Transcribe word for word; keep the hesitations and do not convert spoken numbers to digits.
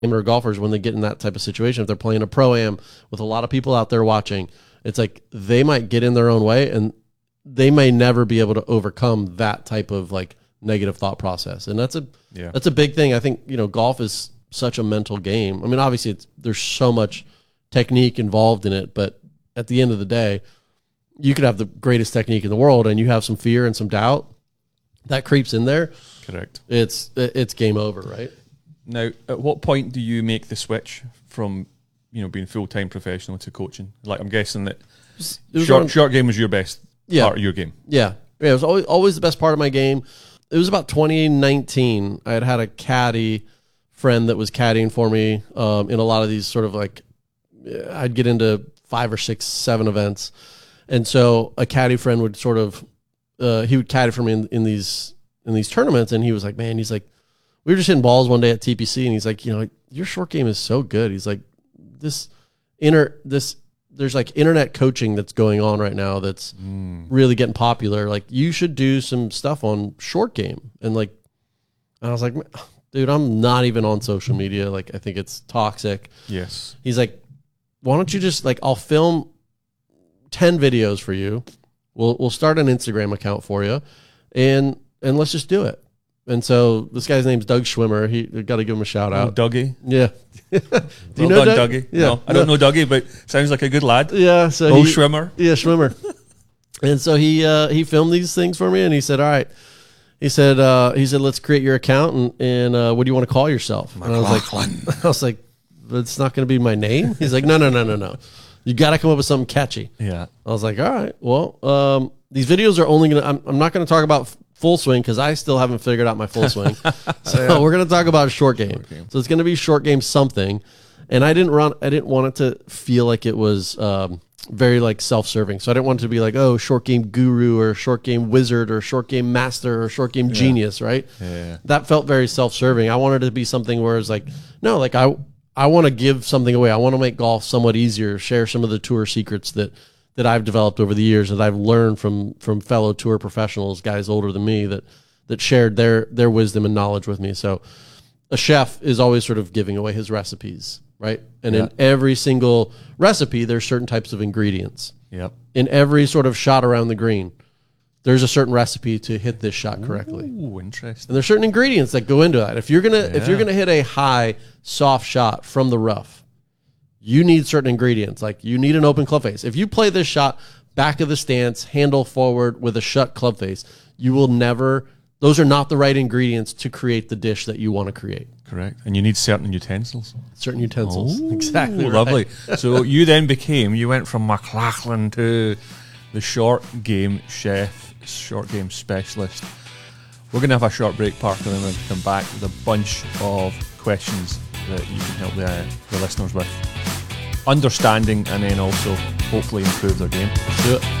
amateur golfers, when they get in that type of situation, if they're playing a pro-am with a lot of people out there watching, it's like they might get in their own way and they may never be able to overcome that type of like negative thought process. And that's a yeah. that's a big thing. I think, you know, golf is such a mental game. I mean, obviously it's there's so much technique involved in it, but at the end of the day, you could have the greatest technique in the world and you have some fear and some doubt that creeps in there. Correct. It's it's game over, right? Now, at what point do you make the switch from, you know, being full-time professional to coaching? Like, I'm guessing that short, on, short game was your best yeah, part of your game. Yeah. Yeah, it was always, always the best part of my game. It was about twenty nineteen. I had had a caddy friend that was caddying for me um, in a lot of these sort of like, I'd get into five or six, seven events. And so a caddy friend would sort of, uh, he would caddy for me in, in these in these tournaments. And he was like, man, he's like, we were just hitting balls one day at T P C. And he's like, you know, your short game is so good. He's like, this inner, this, there's like internet coaching that's going on right now that's mm. really getting popular. Like you should do some stuff on short game. And like, and I was like, dude, I'm not even on social media. Like, I think it's toxic. Yes. He's like, why don't you just like, I'll film ten videos for you. We'll, we'll start an Instagram account for you and, and let's just do it. And so this guy's name's Doug Schwimmer. He got to give him a shout out. Oh, Dougie. Yeah. do well you know done, Doug? Dougie. Yeah. No, I don't know Dougie, but sounds like a good lad. Yeah. So oh, he, Schwimmer. Yeah, Schwimmer. And so he uh, he filmed these things for me, and he said, "All right." He said, uh, "He said, let's create your account, and, and uh, what do you want to call yourself?" And I was like, "I was like, it's not going to be my name." He's like, "No, no, no, no, no. You got to come up with something catchy." Yeah. I was like, "All right. Well, um, these videos are only going to. I'm, I'm not going to talk about." Full swing because I still haven't figured out my full swing. So yeah. We're going to talk about short game. short game. So it's going to be short game something. And I didn't run. I didn't want it to feel like it was um, very like self-serving. So I didn't want it to be like, oh, short game guru or short game wizard or short game master or short game yeah. genius, right? Yeah. That felt very self-serving. I wanted it to be something where it's like, no, like I I want to give something away. I want to make golf somewhat easier. Share some of the tour secrets that. that I've developed over the years that I've learned from from fellow tour professionals, guys older than me that that shared their their wisdom and knowledge with me. So a chef is always sort of giving away his recipes, right? And yeah. in every single recipe, there's certain types of ingredients. Yep. In every sort of shot around the green, there's a certain recipe to hit this shot correctly. Ooh, interesting. And there's certain ingredients that go into that. If you're gonna yeah. if you're gonna hit a high, soft shot from the rough, you need certain ingredients. Like you need an open club face. If you play this shot back of the stance, handle forward with a shut club face, you will never, those are not the right ingredients to create the dish that you want to create. Correct. And you need certain utensils. Certain utensils. Oh, exactly. Right. Lovely. So you then became, you went from McLachlan to the short game chef, short game specialist. We're going to have a short break, Parker, and then we're going to come back with a bunch of questions that you can help the, uh, the listeners with understanding and then also hopefully improve their game. Let's do it.